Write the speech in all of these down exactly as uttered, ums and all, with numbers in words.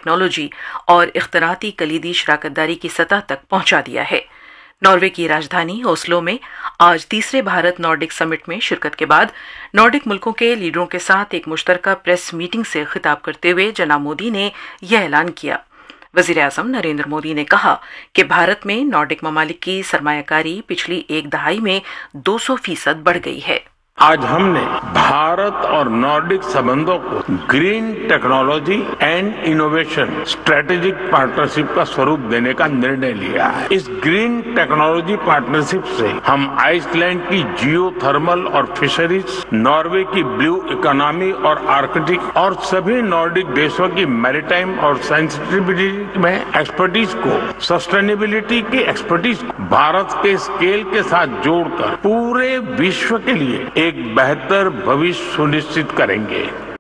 Technology اور اختراعاتی کلیدی شراکت داری کی سطح تک پہنچا دیا ہے۔ ناروے کی راجدھانی اوسلو میں آج تیسرے بھارت نارڈک سمٹ میں شرکت کے بعد نارڈک ملکوں کے لیڈروں کے ساتھ ایک مشترکہ پریس میٹنگ سے خطاب کرتے ہوئے جناب مودی نے یہ اعلان کیا۔ وزیر اعظم نریندر مودی نے کہا کہ بھارت میں نارڈک ممالک کی سرمایہ کاری پچھلی ایک دہائی میں دو سو فیصد بڑھ گئی ہے۔ آج ہم نے بھارت اور نارڈک سبندوں کو green technology and innovation strategic partnership کا سوروپ دینے کا نرنے لیا ہے۔ اس گرین ٹیکنالوجی پارٹنرشپ سے ہم آئس لینڈ کی جیو تھرمل اور فشریز، ناروے کی بلیو اکانومی اور آرکٹک اور سبھی نارڈک دیشوں کی میریٹائم اور سینسٹیوٹی میں ایکسپرٹیز کو، سسٹینیبلٹی کی ایکسپرٹیز کو بھارت کے اسکیل کے ساتھ جوڑ کر پورے وشو کے لیے ایک بہتر بھوش سنشچت کریں گے۔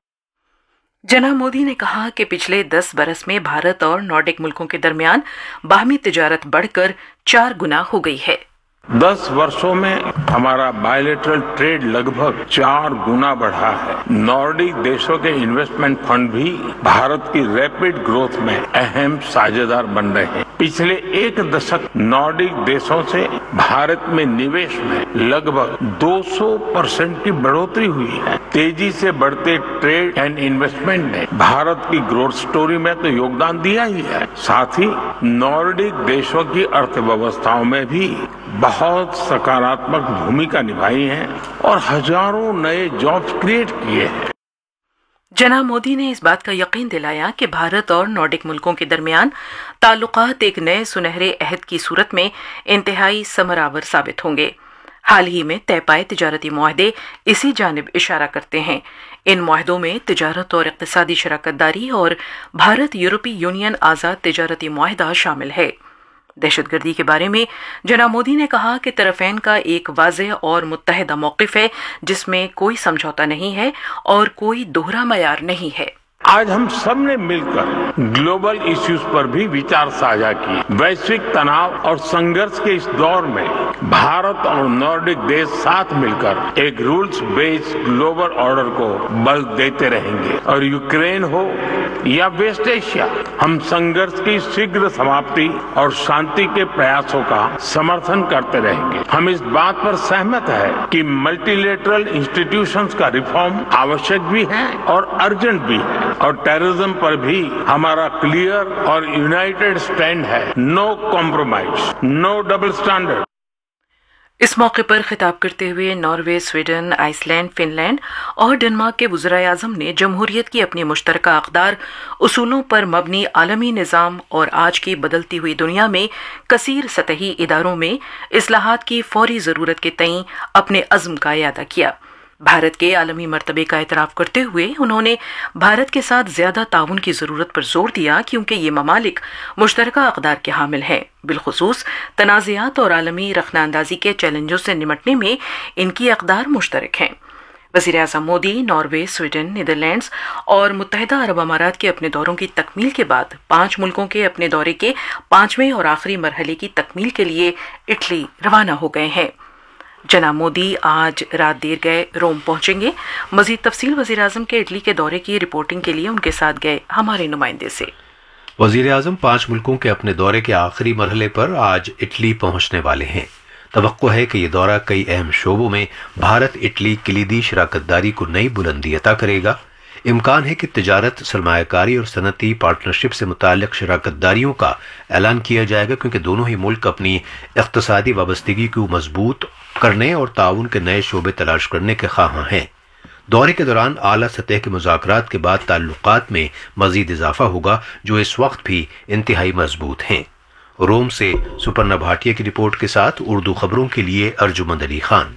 جناب مودی نے کہا کہ پچھلے دس برس میں بھارت اور نارڈک ملکوں کے درمیان باہمی تجارت بڑھ کر چار گنا ہو گئی ہے۔ دس برسوں میں ہمارا بائیلیٹرل ٹریڈ لگ بھگ چار گنا بڑھا ہے۔ نارڈک دیشوں کے انویسٹمنٹ فنڈ بھی بھارت کی ریپڈ گروتھ میں اہم ساجھیدار بن رہے ہیں۔ پچھلے ایک دشک نارڈک دیشوں سے بھارت میں نویش میں لگ بھگ دو سو پرسنٹ کی بڑھوتری ہوئی ہے۔ تیزی سے بڑھتے ٹریڈ اینڈ انویسٹمنٹ نے بھارت کی گروتھ سٹوری میں تو یوگدان دیا ہی ہے، ساتھ ہی نارڈک دیشوں کی ارتھ ویوستھاؤں میں بھی بہت سکاراتمک بھومکا نبھائی ہے اور ہزاروں نئے جابز کریٹ کیے ہیں۔ جناب مودی نے اس بات کا یقین دلایا کہ بھارت اور نارڈک ملکوں کے درمیان تعلقات ایک نئے سنہرے عہد کی صورت میں انتہائی ثمرآور ثابت ہوں گے۔ حال ہی میں طے پائے تجارتی معاہدے اسی جانب اشارہ کرتے ہیں۔ ان معاہدوں میں تجارت اور اقتصادی شراکت داری اور بھارت یورپی یونین آزاد تجارتی معاہدہ شامل ہے۔ دہشت گردی کے بارے میں جناب مودی نے کہا کہ طرفین کا ایک واضح اور متحدہ موقف ہے جس میں کوئی سمجھوتا نہیں ہے اور کوئی دوہرا معیار نہیں ہے۔ آج ہم سب نے مل کر گلوبل ایشوز پر بھی وچار ساجھا کیے۔ ویشوک تناؤ اور سنگھرش کے اس دور میں بھارت اور نارڈک دیش ساتھ مل کر ایک رولز بیسڈ گلوبل آرڈر کو بل دیتے رہیں گے، اور یوکرین ہو یا ویسٹ ایشیا، ہم سنگھرش کی شیگھر سماپتی اور شانتی کے پریاسوں کا سمرتھن کرتے رہیں گے۔ ہم اس بات پر سہمت ہے کہ ملٹی لیٹرل انسٹیٹیوشنز کا ریفارم آوشک بھی ہے اور ارجنٹ بھی ہے، اور ٹیررزم پر بھی ہمارا کلیئر اور یونائٹڈ سٹینڈ ہے۔ نو کمپرومائز، نو ڈبل اسٹینڈرڈ۔ اس موقع پر خطاب کرتے ہوئے Norway, Sweden, ice land, fun land اور ڈنمارک کے وزرائے اعظم نے جمہوریت کی اپنی مشترکہ اقدار، اصولوں پر مبنی عالمی نظام اور آج کی بدلتی ہوئی دنیا میں کثیر سطحی اداروں میں اصلاحات کی فوری ضرورت کے تئیں اپنے عزم کا اعادہ کیا۔ بھارت کے عالمی مرتبے کا اعتراف کرتے ہوئے انہوں نے بھارت کے ساتھ زیادہ تعاون کی ضرورت پر زور دیا کیونکہ یہ ممالک مشترکہ اقدار کے حامل ہیں، بالخصوص تنازعات اور عالمی رخنہ اندازی کے چیلنجوں سے نمٹنے میں ان کی اقدار مشترک ہیں۔ وزیر اعظم مودی ناروے، سویڈن، نیدرلینڈز اور متحدہ عرب امارات کے اپنے دوروں کی تکمیل کے بعد پانچ ملکوں کے اپنے دورے کے پانچویں اور آخری مرحلے کی تکمیل کے لیے اٹلی روانہ ہو گئے ہیں۔ جناب مودی آج رات دیر گئے روم پہنچیں گے۔ مزید تفصیل وزیر اعظم کے اٹلی کے دورے کی رپورٹنگ کے لیے ان کے ساتھ گئے ہمارے نمائندے سے۔ وزیر اعظم پانچ ملکوں کے اپنے دورے کے آخری مرحلے پر آج اٹلی پہنچنے والے ہیں۔ توقع ہے کہ یہ دورہ کئی اہم شعبوں میں بھارت اٹلی کلیدی شراکت داری کو نئی بلندی عطا کرے گا۔ امکان ہے کہ تجارت، سرمایہ کاری اور صنعتی پارٹنرشپ سے متعلق شراکت داریوں کا اعلان کیا جائے گا، کیونکہ دونوں ہی ملک اپنی اقتصادی وابستگی کو مضبوط کرنے اور تعاون کے نئے شعبے تلاش کرنے کے خواہاں ہیں۔ دورے کے دوران اعلیٰ سطح کے مذاکرات کے بعد تعلقات میں مزید اضافہ ہوگا جو اس وقت بھی انتہائی مضبوط ہیں۔ روم سے سپرنا بھاٹیہ کی رپورٹ کے ساتھ اردو خبروں کے لیے ارجمند علی خان۔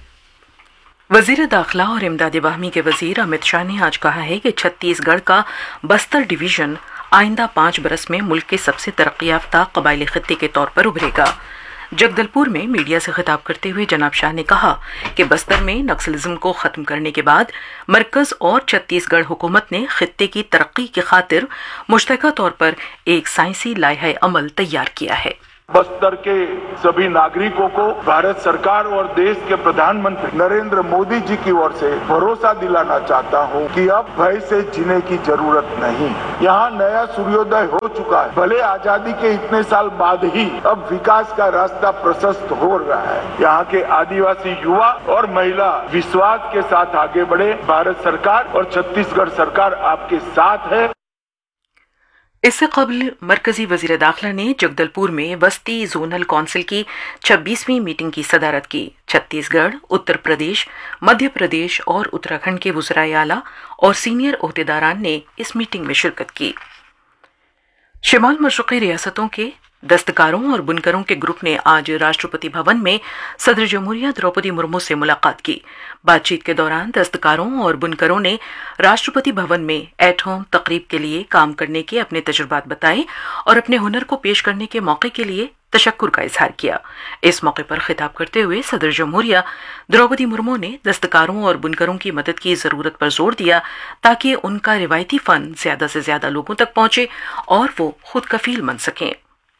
وزیر داخلہ اور امداد باہمی کے وزیر امت شاہ نے آج کہا ہے کہ چھتیس گڑھ کا بستر ڈویژن آئندہ پانچ برس میں ملک کے سب سے ترقی یافتہ قبائلی خطے کے طور پر ابھرے گا۔ جگدل پور میں میڈیا سے خطاب کرتے ہوئے جناب شاہ نے کہا کہ بستر میں نکسلزم کو ختم کرنے کے بعد مرکز اور چھتیس گڑھ حکومت نے خطے کی ترقی کی خاطر مشترکہ طور پر ایک سائنسی لائحہ عمل تیار کیا ہے۔ बस्तर के सभी नागरिकों को भारत सरकार और देश के प्रधानमंत्री नरेंद्र मोदी जी की ओर से भरोसा दिलाना चाहता हूं कि अब भय से जीने की जरूरत नहीं। यहाँ नया सूर्योदय हो चुका है। भले आजादी के इतने साल बाद ही अब विकास का रास्ता प्रशस्त हो रहा है। यहाँ के आदिवासी युवा और महिला विश्वास के साथ आगे बढ़े। भारत सरकार और छत्तीसगढ़ सरकार आपके साथ है। इससे कबल मरकजी वजीर दाखिला ने जगदलपुर में वस्ती जोनल काउंसिल की छब्बीसवीं मीटिंग की सदारत की। छत्तीसगढ़, उत्तर प्रदेश, मध्य प्रदेश और उत्तराखंड के वज़राए आला और सीनियर ओहदेदारान ने इस मीटिंग में शिरकत की। शिमाल मशरक़ी रियासतों के दस्तकारों और बुनकरों के ग्रुप ने आज राष्ट्रपति भवन में सदर जमहूरिया द्रौपदी मुर्मू से मुलाकात की। बातचीत के दौरान दस्तकारों और बुनकरों ने राष्ट्रपति भवन में एट होम तकरीब के लिए काम करने के अपने तजुर्बात बताए और अपने हुनर को पेश करने के मौके के लिए तशक्कुर का इजहार किया। इस मौके पर खिताब करते हुए सदर जमहूरिया द्रौपदी मुर्मू ने दस्तकारों और बुनकरों की मदद की जरूरत पर जोर दिया ताकि उनका रिवायती फन ज्यादा से ज्यादा लोगों तक पहुंचे और वो खुद कफील बन सकें।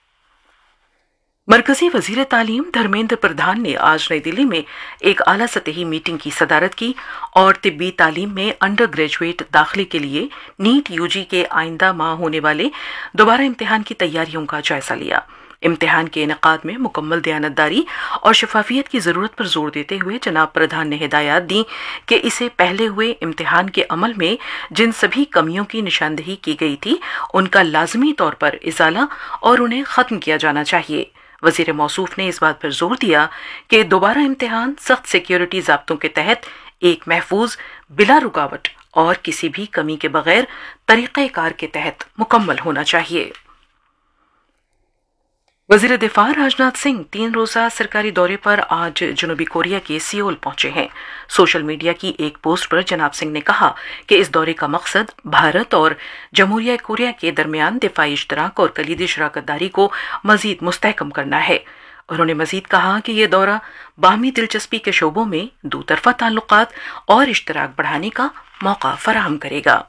मरकजी वजीर तालीम धर्मेंद्र प्रधान ने आज नई दिल्ली में एक आला सतही मीटिंग की सदारत की और तिब्बी तालीम में अंडर ग्रेजुएट दाखिले के लिए नीट यूजी के आइंदा माह होने वाले दोबारा इम्तिहान की तैयारियों का जायजा लिया। इम्तिहान के इनेकाद में मुकम्मल दयानतदारी और शफाफियत की जरूरत पर जोर देते हुए जनाब प्रधान ने हिदायत दी कि इसे पहले हुए इम्तिहान के अमल में जिन सभी कमियों की निशानदेही की गई थी उनका लाजमी तौर पर इजाला और उन्हें खत्म किया जाना चाहिए। वजीर मौसूफ ने इस बात पर जोर दिया कि दोबारा इम्तिहान सख्त सिक्योरिटी ज़ाब्तों के तहत एक महफूज, बिला रुकावट और किसी भी कमी के बगैर तरीक़ेकार के तहत मुकम्मल होना चाहिए। वजीर दिफा राजनाथ सिंह तीन रोजा सरकारी दौरे पर आज जनूबी कोरिया के सियोल पहुंचे हैं। सोशल मीडिया की एक पोस्ट पर जनाब सिंह ने कहा कि इस दौरे का मकसद भारत और जमहूरिया कोरिया के दरमियान दिफाई इश्तराक और कलीदी शराकतदारी को मजीद मुस्तहकम करना है। उन्होंने मजीद कहा कि यह दौरा बाहमी दिलचस्पी के शोबों में दो तरफा ताल्लुकात और इश्तराक बढ़ाने का मौका फराहम करेगा।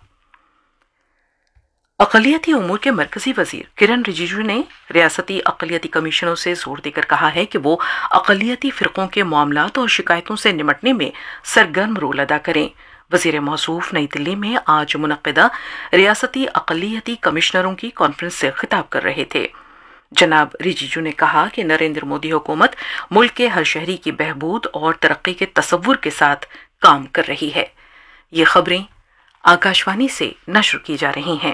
अक़लियती उमूर के मरकजी वजीर किरण रिजिजू ने रियासती अक़लियती कमीशनों से जोर देकर कहा है कि वो अक़लियती फ़िरक़ों के मामलात और शिकायतों से निमटने में सरगर्म रोल अदा करें। वज़ीर मौसूफ नई दिल्ली में आज मुनक़्क़िदा रियासती अक़लियती कमिश्नरों की कॉन्फ्रेंस से खिताब कर रहे थे। जनाब रिजिजू ने कहा कि नरेंद्र मोदी हुकूमत मुल्क के हर शहरी की बहबूद और तरक्की के तसव्वुर के साथ काम कर रही है। ये खबरें आकाशवाणी से नश्र की जा रही हैं।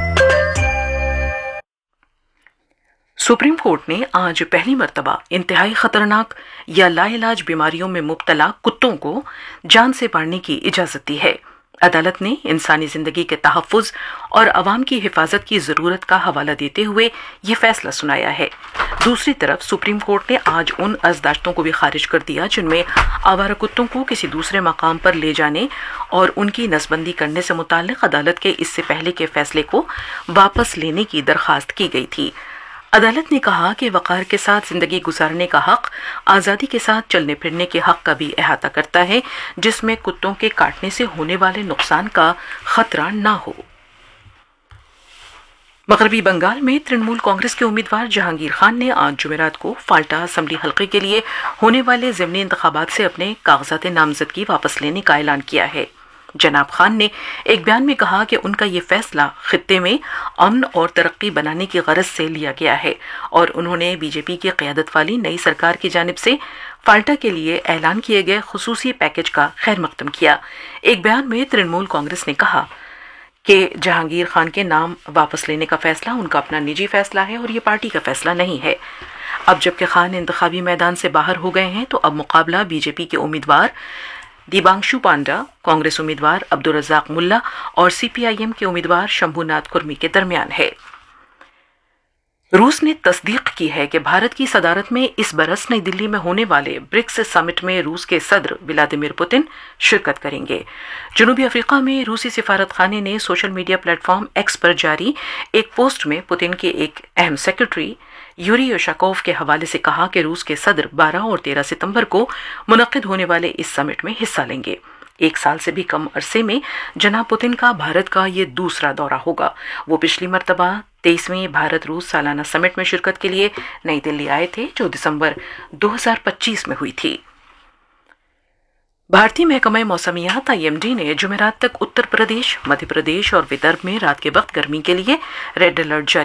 सुप्रीम कोर्ट ने आज पहली मर्तबा इंतहाई खतरनाक या लाइलाज बीमारियों में मुब्तला कुत्तों को जान से मारने की इजाजत दी है। अदालत ने इंसानी जिंदगी के तहफ़्फ़ुज़ और अवाम की हिफाजत की जरूरत का हवाला देते हुए ये फैसला सुनाया है। दूसरी तरफ सुप्रीम कोर्ट ने आज उन अर्जदाश्तों को भी खारिज कर दिया जिनमें आवारा कुत्तों को किसी दूसरे मकाम पर ले जाने और उनकी नसबंदी करने से मुताल्लिक अदालत के इससे पहले के फैसले को वापस लेने की दरख्वास्त की गई थी। अदालत ने कहा कि वक़ार के साथ जिंदगी गुजारने का हक आज़ादी के साथ चलने फिरने के हक का भी अहाता करता है, जिसमें कुत्तों के काटने से होने वाले नुकसान का खतरा न हो। मगरबी बंगाल में तृणमूल कांग्रेस के उम्मीदवार जहांगीर खान ने आज जुमेरात को फाल्टा असम्बली हल्के के लिए होने वाले ज़िमनी इंतखाबात से अपने कागजात नामजदगी वापस लेने का ऐलान किया है। जनाब खान ने एक बयान में कहा कि उनका ये फैसला खित्ते में अमन और तरक्की बनाने की गरज से लिया गया है और उन्होंने बीजेपी की क़यादत वाली नई सरकार की जानिब से फाल्टा के लिए ऐलान किए गए खुसूसी पैकेज का खैर मकदम किया। एक बयान में तृणमूल कांग्रेस ने कहा कि जहांगीर खान के नाम वापस लेने का फैसला उनका अपना निजी फैसला है और ये पार्टी का फैसला नहीं है। अब जबकि खान इंतखाबी मैदान से बाहर हो गए हैं तो अब मुकाबला बीजेपी के उम्मीदवार दीबांशु पांडा, कांग्रेस उम्मीदवार अब्दुल रज़ाक मुल्ला और सीपीआईएम के उम्मीदवार शंभुनाथ कुर्मी के दरमियान है। रूस ने तस्दीक की है कि भारत की सदारत में इस बरस नई दिल्ली में होने वाले ब्रिक्स समिट में रूस के सदर व्लादिमीर पुतिन शिरकत करेंगे। जनूबी अफ्रीका में रूसी सिफारत खाने ने सोशल मीडिया प्लेटफॉर्म एक्स पर जारी एक पोस्ट में पुतिन के एक अहम सेक्रेटरी यूरी योशाकोव के हवाले से कहा कि रूस के सदर बारह और तेरह सितंबर को मुनक्किद होने वाले इस समिट में हिस्सा लेंगे। एक साल से भी कम अरसे में जनाब पुतिन का भारत का ये दूसरा दौरा होगा। वो पिछली मर्तबा तेईसवीं भारत रूस सालाना समिट में शिरकत के लिए नई दिल्ली आए थे, जो दिसंबर दो हज़ार पच्चीस में हुई थी। भारतीय महकमा मौसमियात आई एम डी ने जुमेरात तक उत्तर प्रदेश, मध्य प्रदेश और विदर्भ में रात के वक्त गर्मी के लिए रेड अलर्ट जारी